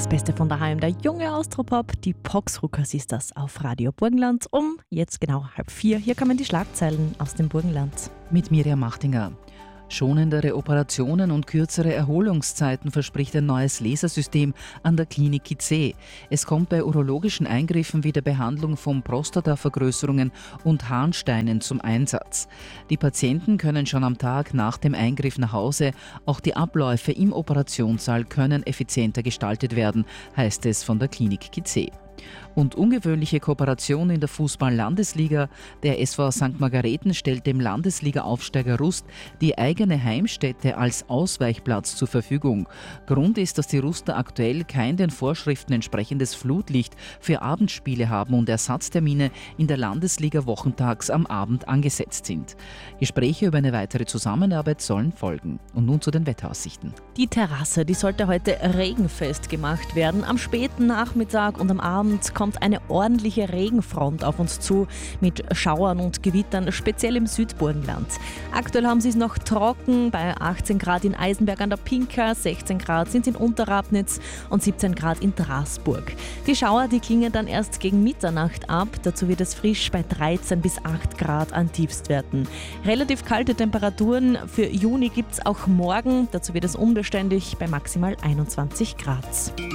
Das Beste von daheim, der junge Austropop, die Poxrucker Sisters auf Radio Burgenland um jetzt genau 3:30. Hier kommen die Schlagzeilen aus dem Burgenland. Mit Mirjam Machtinger. Schonendere Operationen und kürzere Erholungszeiten verspricht ein neues Lasersystem an der Klinik Kizeh. Es kommt bei urologischen Eingriffen wie der Behandlung von Prostatavergrößerungen und Harnsteinen zum Einsatz. Die Patienten können schon am Tag nach dem Eingriff nach Hause. Auch die Abläufe im Operationssaal können effizienter gestaltet werden, heißt es von der Klinik Kizeh. Und ungewöhnliche Kooperation in der Fußball-Landesliga. Der SV St. Margareten stellt dem Landesliga-Aufsteiger Rust die eigene Heimstätte als Ausweichplatz zur Verfügung. Grund ist, dass die Ruster aktuell kein den Vorschriften entsprechendes Flutlicht für Abendspiele haben und Ersatztermine in der Landesliga wochentags am Abend angesetzt sind. Gespräche über eine weitere Zusammenarbeit sollen folgen. Und nun zu den Wetteraussichten. Die Terrasse, die sollte heute regenfest gemacht werden. Am späten Nachmittag und am Abend kommt eine ordentliche Regenfront auf uns zu mit Schauern und Gewittern, speziell im Südburgenland. Aktuell haben sie es noch trocken, bei 18 Grad in Eisenberg an der Pinka, 16 Grad sind in Unterrabnitz und 17 Grad in Drasburg. Die Schauer, die klingen dann erst gegen Mitternacht ab, dazu wird es frisch bei 13 bis 8 Grad an Tiefstwerten. Relativ kalte Temperaturen für Juni gibt es auch morgen, dazu wird es unbeständig bei maximal 21 Grad.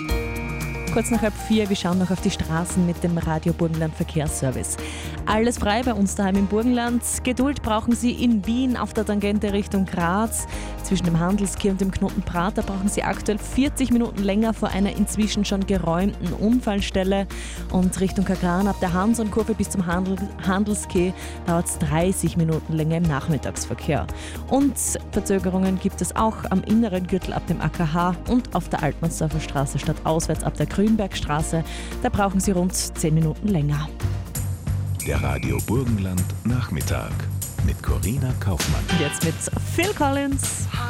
Kurz nach 3:30, wir schauen noch auf die Straßen mit dem Radio Burgenland Verkehrsservice. Alles frei bei uns daheim im Burgenland. Geduld brauchen Sie in Wien auf der Tangente Richtung Graz. Zwischen dem Handelskeh und dem Knoten Prater brauchen Sie aktuell 40 Minuten länger vor einer inzwischen schon geräumten Unfallstelle. Und Richtung Kagran ab der Hansonkurve bis zum Handelskeh dauert es 30 Minuten länger im Nachmittagsverkehr. Und Verzögerungen gibt es auch am inneren Gürtel ab dem AKH und auf der Altmannsdorfer Straße statt auswärts ab der Grünbergstraße. Da brauchen Sie rund 10 Minuten länger. Der Radio Burgenland Nachmittag mit Corina Kaufmann. Und jetzt mit Phil Collins.